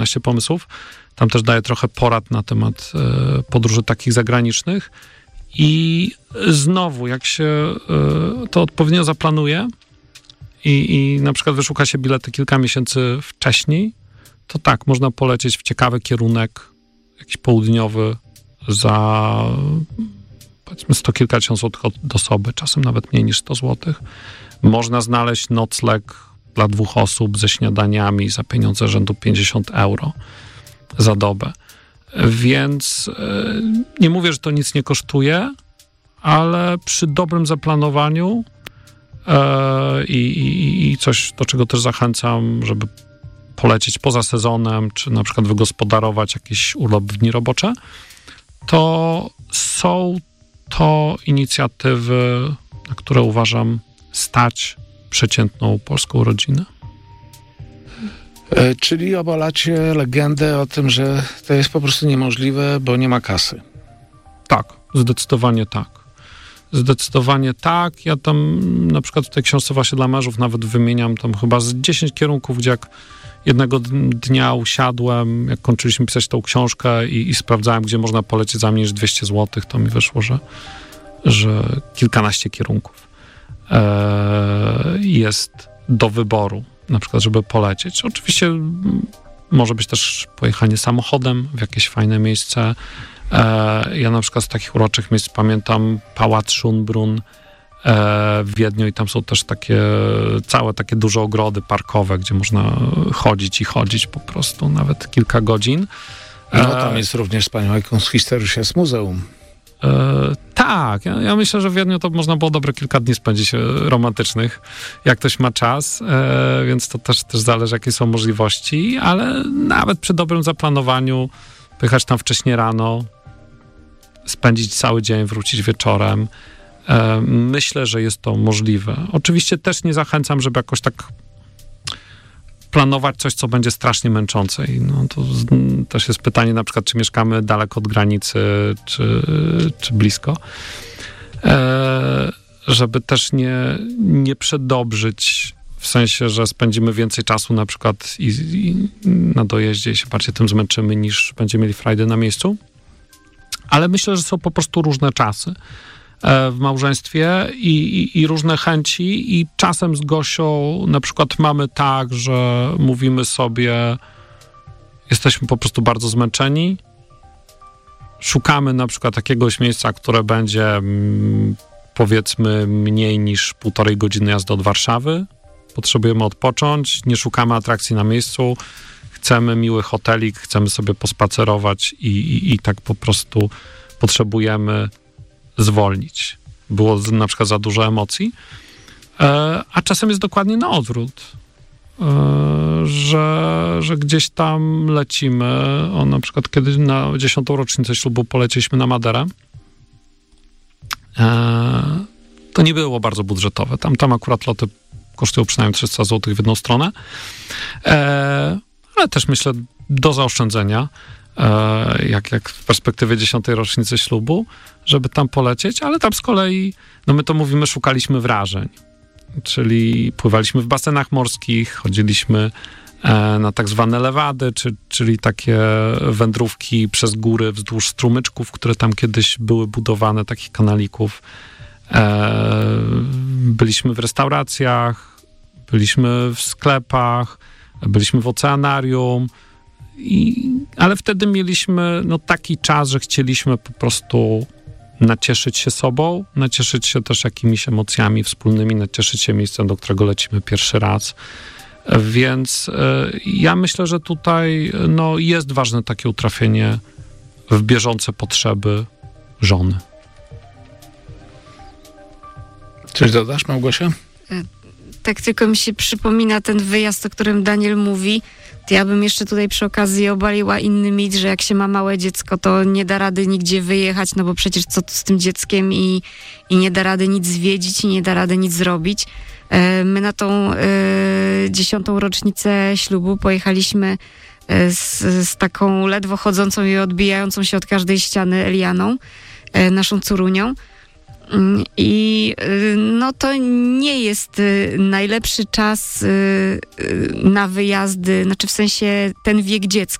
15 pomysłów. Tam też daję trochę porad na temat podróży takich zagranicznych. I znowu, jak się to odpowiednio zaplanuje i na przykład wyszuka się bilety kilka miesięcy wcześniej, to tak, można polecieć w ciekawy kierunek, jakiś południowy, za powiedzmy 100 kilka tysięcy złotych od osoby, czasem nawet mniej niż 100 złotych. Można znaleźć nocleg dla 2 osób ze śniadaniami za pieniądze rzędu 50 euro za dobę. Więc nie mówię, że to nic nie kosztuje, ale przy dobrym zaplanowaniu i coś, do czego też zachęcam, żeby polecieć poza sezonem, czy na przykład wygospodarować jakiś urlop w dni robocze, to są to inicjatywy, na które uważam stać przeciętną polską rodzinę. Czyli obalacie legendę o tym, że to jest po prostu niemożliwe, bo nie ma kasy. Tak, zdecydowanie tak. Zdecydowanie tak. Ja tam na przykład w tej książce właśnie dla mężów nawet wymieniam tam chyba z 10 kierunków, gdzie jak jednego dnia usiadłem, jak kończyliśmy pisać tą książkę i sprawdzałem, gdzie można polecieć za mniej niż 200 zł, to mi wyszło, że kilkanaście kierunków jest do wyboru, na przykład, żeby polecieć. Oczywiście może być też pojechanie samochodem w jakieś fajne miejsce. Ja na przykład z takich uroczych miejsc pamiętam Pałac Schönbrunn w Wiedniu i tam są też całe takie duże ogrody parkowe, gdzie można chodzić po prostu nawet kilka godzin. No tam jest również wspaniałe Kunsthistorisches Muzeum. Tak, ja myślę, że w Wiedniu to można było dobre kilka dni spędzić romantycznych, jak ktoś ma czas, więc to też zależy, jakie są możliwości, ale nawet przy dobrym zaplanowaniu pojechać tam wcześnie rano, spędzić cały dzień, wrócić wieczorem. Myślę, że jest to możliwe. Oczywiście też nie zachęcam, żeby jakoś tak planować coś, co będzie strasznie męczące. I no, to też jest pytanie na przykład, czy mieszkamy daleko od granicy, czy blisko. Żeby też nie przedobrzyć, w sensie, że spędzimy więcej czasu na przykład i na dojeździe i się bardziej tym zmęczymy, niż będziemy mieli frajdę na miejscu. Ale myślę, że są po prostu różne czasy w małżeństwie i różne chęci i czasem z Gosią na przykład mamy tak, że mówimy sobie, jesteśmy po prostu bardzo zmęczeni, szukamy na przykład jakiegoś miejsca, które będzie powiedzmy mniej niż 1,5 godziny jazdy od Warszawy, potrzebujemy odpocząć, nie szukamy atrakcji na miejscu, chcemy miły hotelik, chcemy sobie pospacerować i tak po prostu potrzebujemy zwolnić. Było na przykład za dużo emocji, a czasem jest dokładnie na odwrót, że gdzieś tam lecimy. Na przykład kiedy na 10. rocznicę ślubu poleciliśmy na Maderę, to nie było bardzo budżetowe. Tam akurat loty kosztują przynajmniej 300 zł w jedną stronę, ale też myślę do zaoszczędzenia, jak w perspektywie 10. rocznicy ślubu, żeby tam polecieć, ale tam z kolei, no my to mówimy, szukaliśmy wrażeń, czyli pływaliśmy w basenach morskich, chodziliśmy na tak zwane lewady, czyli takie wędrówki przez góry wzdłuż strumyczków, które tam kiedyś były budowane, takich kanalików. Byliśmy w restauracjach, byliśmy w sklepach, byliśmy w oceanarium, ale wtedy mieliśmy taki czas, że chcieliśmy po prostu nacieszyć się sobą, nacieszyć się też jakimiś emocjami wspólnymi, nacieszyć się miejscem, do którego lecimy pierwszy raz. Więc ja myślę, że tutaj jest ważne takie utrafienie w bieżące potrzeby żony. Coś dodasz, Małgosia? Tak tylko mi się przypomina ten wyjazd, o którym Daniel mówi. To ja bym jeszcze tutaj przy okazji obaliła inny mit, że jak się ma małe dziecko, to nie da rady nigdzie wyjechać, no bo przecież co tu z tym dzieckiem i nie da rady nic zwiedzić i nie da rady nic zrobić. My na tą 10. rocznicę ślubu pojechaliśmy z taką ledwo chodzącą i odbijającą się od każdej ściany Elianą, naszą córunią. I no to nie jest najlepszy czas na wyjazdy, znaczy w sensie ten wiek dziecka.